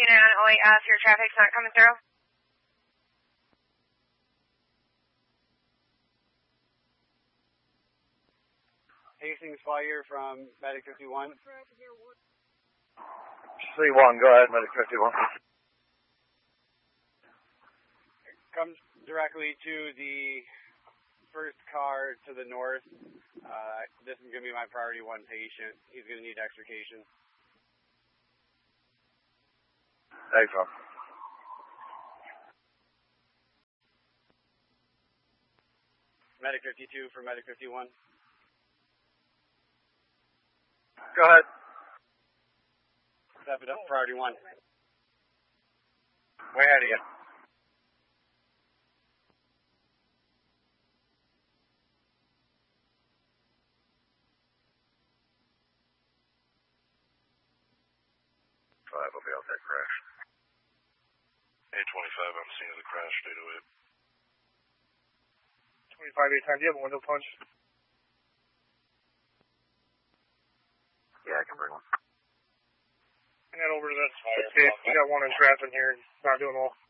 unit on 08F, your traffic's not coming through. Hastings Fire from Medic 51. C1, go ahead, Medic 51. Comes directly to the first car to the north. This is going to be my priority 1 patient. He's going to need extrication. Thanks, man. Medic 52 for Medic 51. Go ahead. Step it up, priority 1. Way ahead of you. Will be out that crash. 825, I'm seeing the crash, stay away. 25, 8 times, do you have a window punch? Yeah, I can bring one. Bring that over to this. We got one in traffic here, not doing well.